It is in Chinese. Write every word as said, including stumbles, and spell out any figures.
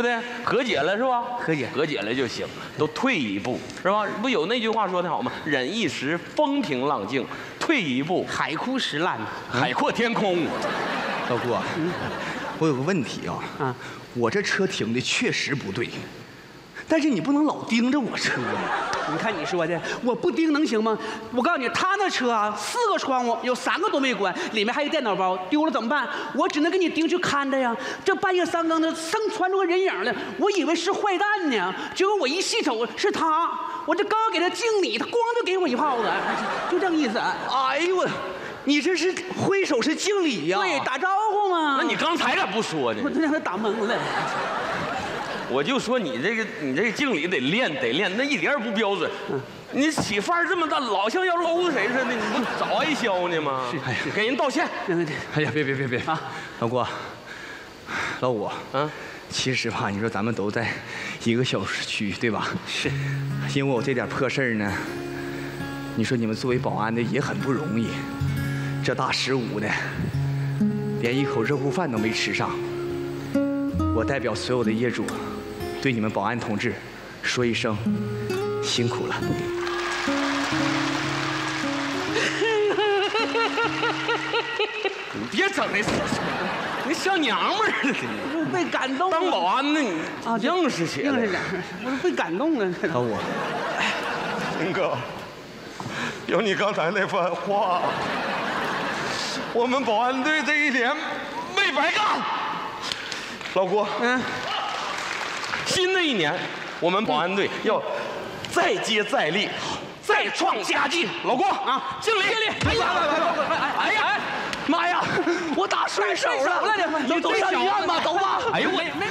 不对？和解了是吧？ 和解和解了就行，都退一步是吧？不有那句话说的好吗？忍一时风平浪静，退一步海枯石烂。 海阔天空。 老郭，嗯、我有个问题啊， 啊， 我这车停的确实不对，但是你不能老盯着我车呀。 你看你说的，我不盯能行吗？我告诉你，他那车啊，四个窗户有三个都没关，里面还有电脑包，丢了怎么办？我只能给你盯去看着呀。这半夜三更的，生传出个人影来，我以为是坏蛋呢，结果我一细瞅是他，我这刚要给他敬礼，他咣就给我一炮子，就这个意思。 哎呦我，你这是挥手是敬礼呀？ 对，打招呼嘛。 那你刚才咋不说呢？ 我让他打懵了。 我就说你这个你这个敬礼得练得练，那一点也不标准。你起范儿这么大，老像要搂着谁似的，你不早挨削呢吗？ 哎呀， 给人道歉。 哎呀，别别别别啊！老郭，老五， 嗯， 其实吧，你说咱们都在一个小区，对吧？ 是， 因为我这点破事儿呢，你说你们作为保安的也很不容易，这大十五的，连一口热乎饭都没吃上。我代表所有的业主，对你们保安同志说一声辛苦了。 你别整那，那小娘们儿似的。 我被感动了。 当保安呢，你啊， 硬是起来。 硬是点，我被感动了。 老五， 林哥，有你刚才那番话，我们保安队这一年没白干。老郭， 嗯， 新的一年，我们保安队要再接再厉，再创佳绩。老郭啊，敬礼！敬礼！ 哎呀，哎呀， 妈呀，我打顺手了， 了， 你走上医院吧，走吧。 哎呦我。